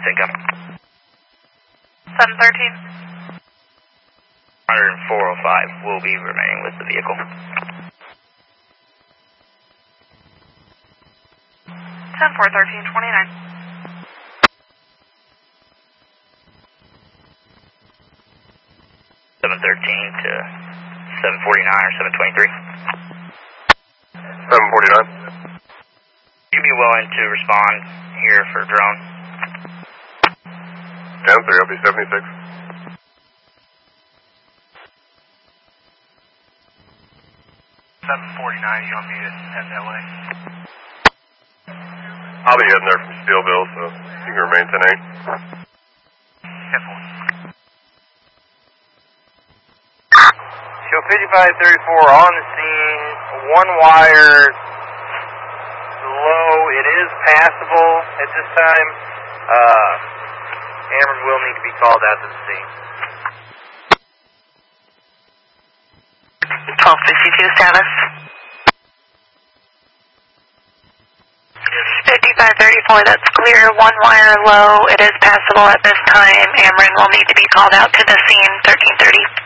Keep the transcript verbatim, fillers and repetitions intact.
last income. seven thirteen. one oh four oh five will be remaining with the vehicle. ten four thirteen twenty-nine. seven thirteen to seven forty-nine or seven twenty-three. seven forty-nine. You'd be willing to respond here for drone? ten three, I'll be seventy-six. seven forty-nine, you want me to head that way? I'll be heading there from Steelville, so you can remain ten eight. Show fifty-five thirty-four on the scene, one wire low, it is passable at this time. Uh, Ameren will need to be called out to the scene. twelve fifty-two status. fifty-five thirty-four, that's clear, one wire low, it is passable at this time. Ameren will need to be called out to the scene, thirteen thirty.